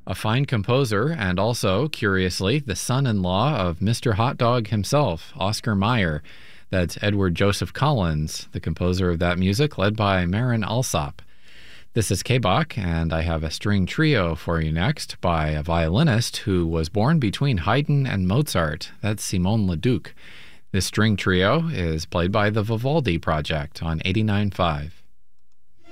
A fine composer and also, curiously, the son-in-law of Mr. Hot Dog himself, Oscar Mayer. That's Edward Joseph Collins, the composer of that music, led by Marin Alsop. This is K-Bach, and I have a string trio for you next by a violinist who was born between Haydn and Mozart. That's Simon Leduc. This string trio is played by the Vivaldi Project on 89.5.